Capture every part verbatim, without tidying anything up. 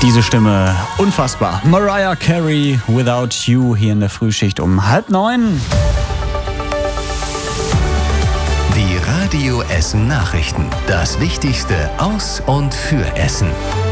Diese Stimme, unfassbar. Mariah Carey, Without You, hier in der Frühschicht um halb neun. Die Radio Essen Nachrichten. Das Wichtigste aus und für Essen.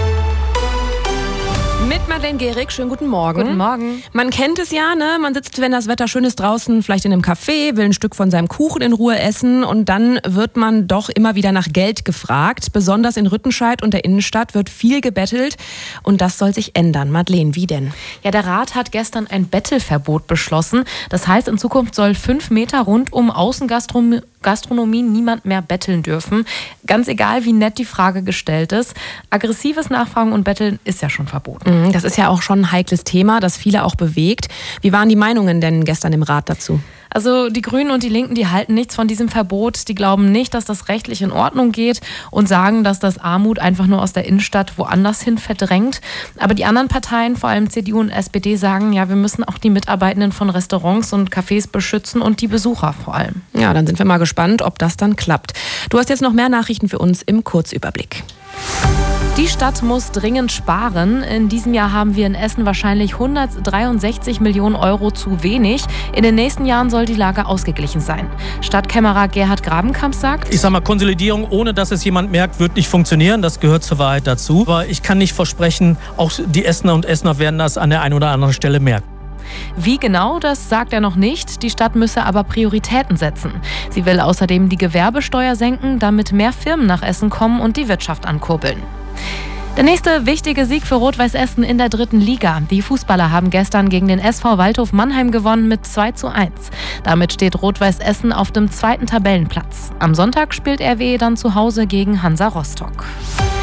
Mit Madeleine Gehrig, schönen guten Morgen. Guten Morgen. Man kennt es ja, ne? Man sitzt, wenn das Wetter schön ist, draußen vielleicht in einem Café, will ein Stück von seinem Kuchen in Ruhe essen und dann wird man doch immer wieder nach Geld gefragt. Besonders in Rüttenscheid und der Innenstadt wird viel gebettelt und das soll sich ändern. Madeleine, wie denn? Ja, der Rat hat gestern ein Bettelverbot beschlossen. Das heißt, in Zukunft soll fünf Meter rund um Außengastronomie Gastronomie niemand mehr betteln dürfen. Ganz egal, wie nett die Frage gestellt ist. Aggressives Nachfragen und Betteln ist ja schon verboten. Das ist ja auch schon ein heikles Thema, das viele auch bewegt. Wie waren die Meinungen denn gestern im Rat dazu? Also die Grünen und die Linken, die halten nichts von diesem Verbot. Die glauben nicht, dass das rechtlich in Ordnung geht und sagen, dass das Armut einfach nur aus der Innenstadt woanders hin verdrängt. Aber die anderen Parteien, vor allem C D U und S P D, sagen, ja, wir müssen auch die Mitarbeitenden von Restaurants und Cafés beschützen und die Besucher vor allem. Ja, dann sind wir mal gespannt, ob das dann klappt. Du hast jetzt noch mehr Nachrichten für uns im Kurzüberblick. Die Stadt muss dringend sparen. In diesem Jahr haben wir in Essen wahrscheinlich hundertdreiundsechzig Millionen Euro zu wenig. In den nächsten Jahren soll die Lage ausgeglichen sein. Stadtkämmerer Gerhard Grabenkamp sagt: Ich sag mal, Konsolidierung, ohne dass es jemand merkt, wird nicht funktionieren. Das gehört zur Wahrheit dazu. Aber ich kann nicht versprechen, auch die Essener und Essener werden das an der einen oder anderen Stelle merken. Wie genau, das sagt er noch nicht. Die Stadt müsse aber Prioritäten setzen. Sie will außerdem die Gewerbesteuer senken, damit mehr Firmen nach Essen kommen und die Wirtschaft ankurbeln. Der nächste wichtige Sieg für Rot-Weiß Essen in der dritten Liga. Die Fußballer haben gestern gegen den S V Waldhof Mannheim gewonnen mit zwei zu eins. Damit steht Rot-Weiß Essen auf dem zweiten Tabellenplatz. Am Sonntag spielt R W dann zu Hause gegen Hansa Rostock.